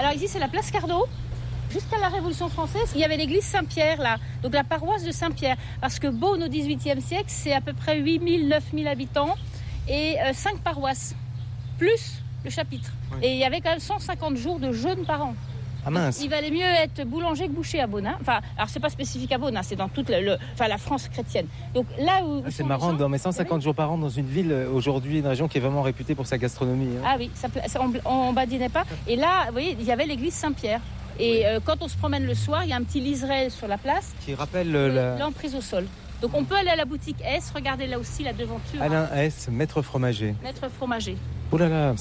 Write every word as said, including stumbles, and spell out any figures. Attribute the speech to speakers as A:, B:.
A: Alors ici, c'est la place Carnot. Jusqu'à la Révolution française, il y avait l'église Saint-Pierre là, donc la paroisse de Saint-Pierre. Parce que Beaune au dix-huitième siècle, c'est à peu près huit mille, neuf mille habitants et euh, cinq paroisses, plus le chapitre. Oui. Et il y avait quand même cent cinquante jours de jeûne par an.
B: Ah mince.
A: Il valait mieux être boulanger que boucher à Beaune. Hein. Enfin, alors c'est pas spécifique à Beaune, hein, c'est dans toute le, le, enfin, la France chrétienne. Donc là où, où
B: ah, c'est marrant,
A: gens,
B: mais cent cinquante jours par an dans une ville aujourd'hui, une région qui est vraiment réputée pour sa gastronomie. Hein.
A: Ah oui, ça, ça, on, on badinait pas. Et là, vous voyez, il y avait l'église Saint-Pierre. Et oui. euh, quand on se promène le soir, il y a un petit liseré sur la place
B: qui rappelle euh, la...
A: l'emprise au sol. Donc on peut aller à la boutique S, regardez là aussi la devanture.
B: Alain S, maître fromager.
A: Maître fromager.
B: Oh là là.